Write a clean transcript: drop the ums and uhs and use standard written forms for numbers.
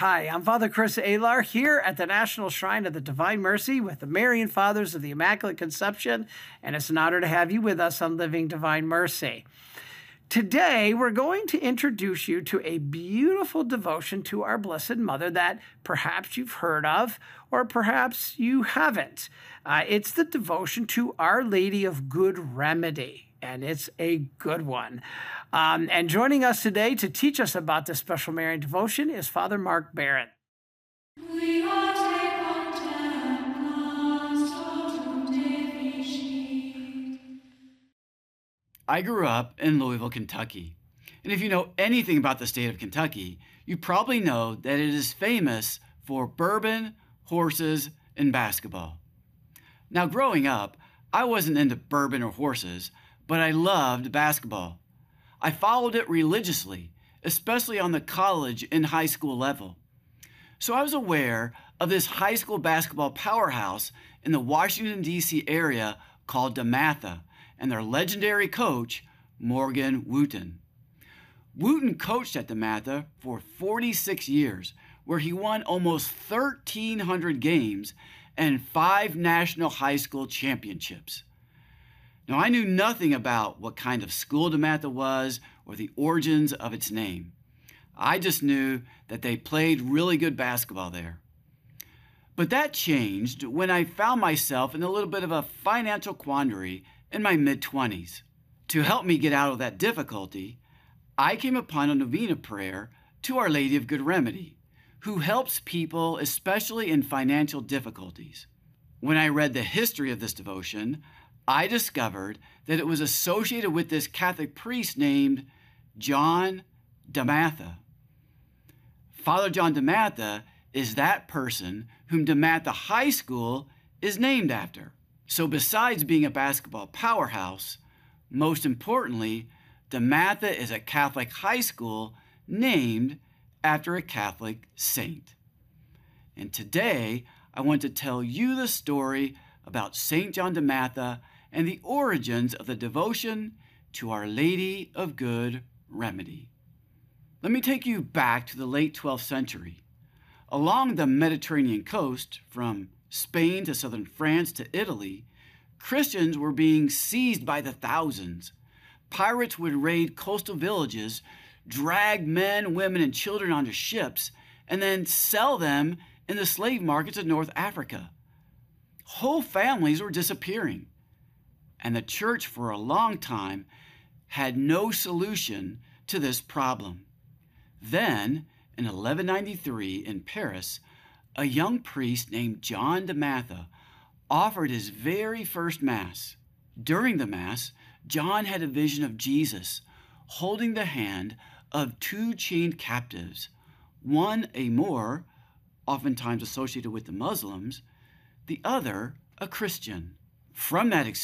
Hi, I'm Father Chris Alar here at the National Shrine of the Divine Mercy with the Marian Fathers of the Immaculate Conception, and it's an honor to have you with us on Living Divine Mercy. Today, we're going to introduce you to a beautiful devotion to our Blessed Mother that perhaps you've heard of or perhaps you haven't. It's the devotion to Our Lady of Good Remedy, and it's a good one. And joining us today to teach us about this special Marian devotion is Father Mark Barrett. I grew up in Louisville, Kentucky. And if you know anything about the state of Kentucky, you probably know that it is famous for bourbon, horses, and basketball. Now, growing up, I wasn't into bourbon or horses, but I loved basketball. I followed it religiously, especially on the college and high school level. So I was aware of this high school basketball powerhouse in the Washington, D.C. area called DeMatha, and their legendary coach, Morgan Wooten. Wooten coached at DeMatha for 46 years, where he won almost 1,300 games and 5 national high school championships. Now, I knew nothing about what kind of school DeMatha was or the origins of its name. I just knew that they played really good basketball there. But that changed when I found myself in a little bit of a financial quandary in my mid-20s. To help me get out of that difficulty, I came upon a novena prayer to Our Lady of Good Remedy, who helps people, especially in financial difficulties. When I read the history of this devotion, I discovered that it was associated with this Catholic priest named John DeMatha. Father John DeMatha is that person whom DeMatha High School is named after. So besides being a basketball powerhouse, most importantly, DeMatha is a Catholic high school named after a Catholic saint. And today, I want to tell you the story about St. John DeMatha and the origins of the devotion to Our Lady of Good Remedy. Let me take you back to the late 12th century. Along the Mediterranean coast, from Spain to southern France to Italy, Christians were being seized by the thousands. Pirates would raid coastal villages, drag men, women, and children onto ships, and then sell them in the slave markets of North Africa. Whole families were disappearing, and the church for a long time had no solution to this problem. Then, in 1193 in Paris, a young priest named John DeMatha offered his very first Mass. During the Mass, John had a vision of Jesus holding the hand of 2 chained captives, one a Moor, oftentimes associated with the Muslims, the other a Christian. From that experience,